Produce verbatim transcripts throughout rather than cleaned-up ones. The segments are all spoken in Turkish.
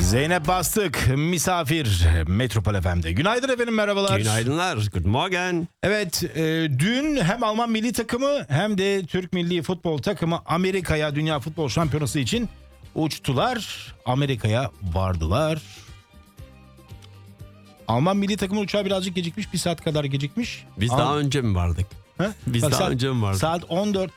Zeynep Bastık misafir Metropol F M'de. Günaydın efendim, merhabalar. Günaydınlar. Good morning. Evet, e, dün hem Alman milli takımı hem de Türk milli futbol takımı Amerika'ya Dünya Futbol Şampiyonası için uçtular. Amerika'ya vardılar. Alman milli takımın uçağı birazcık gecikmiş. Bir saat kadar gecikmiş. Biz Al- daha önce mi vardık? Ha? Biz Bak, daha saat, önce mi vardık? Saat on dört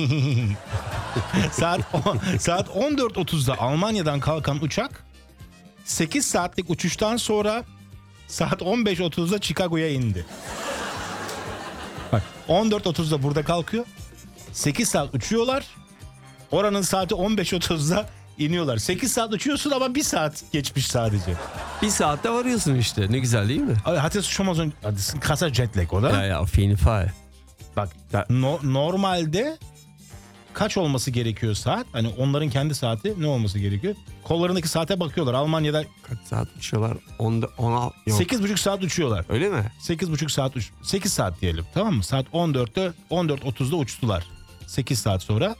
saat on, saat on dört otuzda Almanya'dan kalkan uçak sekiz saatlik uçuştan sonra saat on beş otuzda Chicago'ya indi. Bak, on dört otuzda burada kalkıyor. sekiz saat uçuyorlar. Oranın saati on beş otuzda iniyorlar. sekiz saat uçuyorsun ama bir saat geçmiş sadece. Bir saatte varıyorsun işte. Ne güzel değil mi? Hatta schon mal so ein krasser Jetlag, oder? Ya ya, auf jeden Fall. Bak, no, normalde kaç olması gerekiyor saat? Hani onların kendi saati ne olması gerekiyor? Kollarındaki saate bakıyorlar. Almanya'da Kaç saat uçuyorlar? Onda, ona, yok. sekiz buçuk saat uçuyorlar. Öyle mi? sekiz buçuk saat uç. sekiz saat diyelim. Tamam mı? Saat on dörtte on dört otuzda uçtular. sekiz saat sonra.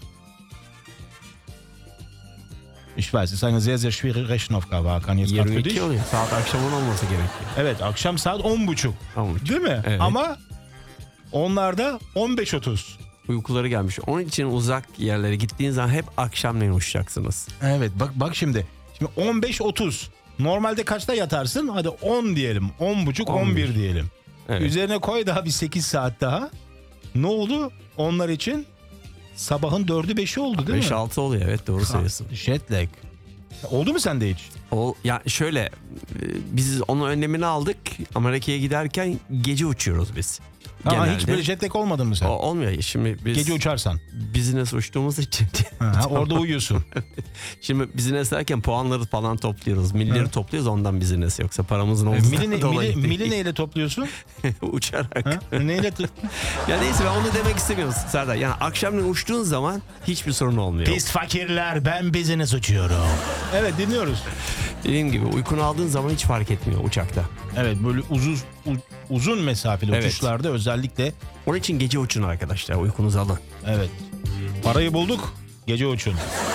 Ich weiß, es ist eine sehr sehr schwere Rechenaufgabe, Hakan, jetzt gerade für yirmi dich. iki oluyor. Saat akşamın olması gerekiyor. Evet, akşam saat on buçuk. on buçuk. Değil mi? Evet. Ama onlarda on beş otuz. Uykuları gelmiş. Onun için uzak yerlere gittiğin zaman hep akşamleyin uçacaksınız. Evet, bak bak şimdi. Şimdi on beş otuz. Normalde kaçta yatarsın? Hadi on diyelim. on buçuk on bir diyelim. Evet. Üzerine koy daha bir sekiz saat daha. Ne oldu onlar için? Sabahın dördü beşi oldu değil beş mi? altı oluyor, evet, doğru söylüyorsun. Jet lag. Oldu mu sende hiç? O, ya şöyle, e, biz onun önlemini aldık. Amerika'ya giderken gece uçuyoruz biz. Ha, Genelde. hiç böyle jet lag olmadın mı sen? O, olmuyor. Şimdi biz Gece uçarsan. business uçtuğumuz için. Ha, orada uyuyorsun. Şimdi business derken puanları falan topluyoruz. Millileri Evet. topluyoruz, ondan business, yoksa paramızın E, olduğundan Mili, ne- dolayı mili, değil. mili neyle topluyorsun? Uçarak. Ha? Neyle t- Ya neyse, ben onu demek istemiyorum Serdar. Yani akşamleyin uçtuğun zaman hiçbir sorun olmuyor. Pis fakirler, ben business uçuyorum. Evet, dinliyoruz. Dediğim gibi uykunu aldığın zaman hiç fark etmiyor uçakta. Evet, böyle uzun u- uzun mesafeli Evet. uçuşlarda özellikle. Onun için gece uçun arkadaşlar, uykunuzu alın. Evet. Parayı bulduk. Gece uçun.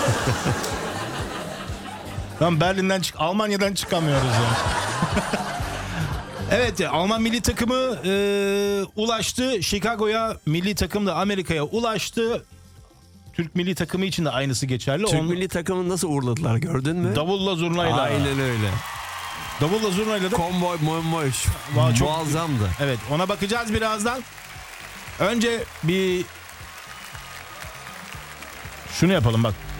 Lan Berlin'den çık, Almanya'dan çıkamıyoruz ya. Evet, Alman milli takımı e, ulaştı Chicago'ya, milli takım da Amerika'ya ulaştı. Türk milli takımı için de aynısı geçerli. Türk On- milli takımını nasıl uğurladılar, gördün mü? Davulla zurnayla. Aynen öyle. Davulla zurnayla da. Konvoy moy Vallahi çok- muazzamdı. Evet, ona bakacağız birazdan. Önce bir şunu yapalım bak.